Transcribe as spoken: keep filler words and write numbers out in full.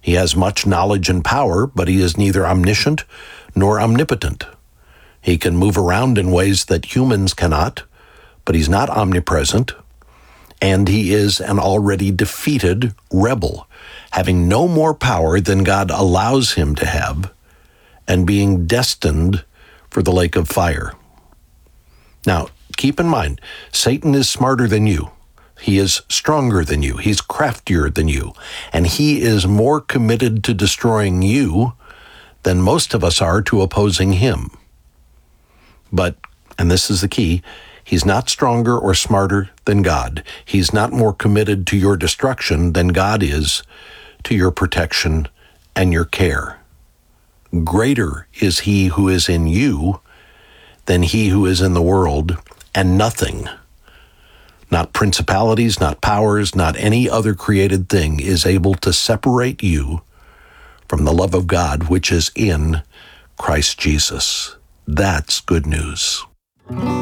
He has much knowledge and power, but he is neither omniscient nor omnipotent. He can move around in ways that humans cannot, but he's not omnipresent. And he is an already defeated rebel, having no more power than God allows him to have, and being destined for the lake of fire. Now, keep in mind, Satan is smarter than you. He is stronger than you. He's craftier than you. And he is more committed to destroying you than most of us are to opposing him. But, and this is the key, he's not stronger or smarter than God. He's not more committed to your destruction than God is to your protection and your care. Greater is he who is in you than he who is in the world, and nothing, not principalities, not powers, not any other created thing, is able to separate you from the love of God which is in Christ Jesus. That's good news.